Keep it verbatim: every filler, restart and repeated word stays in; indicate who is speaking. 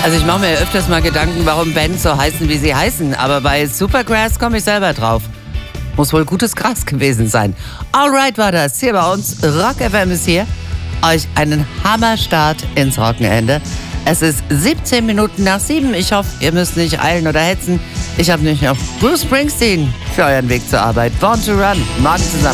Speaker 1: Also ich mache mir öfters mal Gedanken, warum Bands so heißen, wie sie heißen. Aber bei Supergrass komme ich selber drauf. Muss wohl gutes Gras gewesen sein. Alright war das. Hier bei uns. Rock F M ist hier. Euch einen Hammerstart ins Wochenende. Es ist siebzehn Minuten nach sieben. Ich hoffe, ihr müsst nicht eilen oder hetzen. Ich habe nämlich noch Bruce Springsteen für euren Weg zur Arbeit. Born to Run. Morgen zusammen.